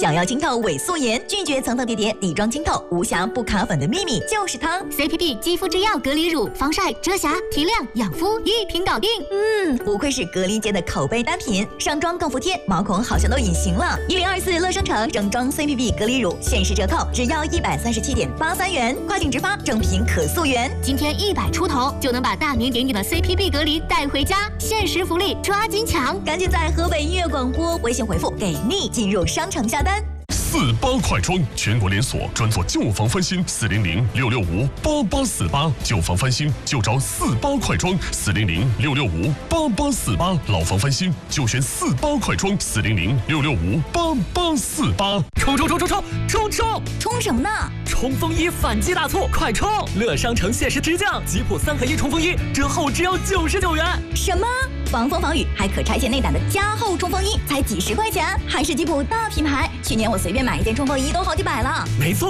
想要清透伪素颜，拒绝层层叠叠，底妆清透，无瑕不卡粉的秘密就是它。 CPP 肌肤之钥隔离乳，防晒、遮瑕、提亮、养肤，一瓶搞定。 不愧是隔离界的口碑单品，上妆更服帖，毛孔好像都隐形了。1024乐商城整装 CPP 隔离乳限时折扣，只要137.83元，跨境直发，正品可溯源。 今天100出头就能把大名鼎鼎的 CPP 隔离带回家，限时福利，抓紧抢！ 赶紧在河北音乐广播微信回复“给力”进入商城下单。 48快装，全国连锁，专做旧房翻新，400-665-8848，旧房翻新就找48快装，400-665-8848，老房翻新就选48快装，400-665-8848。 冲什么呢？ 冲锋衣反击大促，快冲！乐商城限时直降，吉普3合1冲锋衣，折后只要99元。 什么？防风防雨还可拆卸内胆的加厚冲锋衣，才几十块钱，还是吉普大品牌。去年我随便买一件冲锋衣都好几百了。 没错。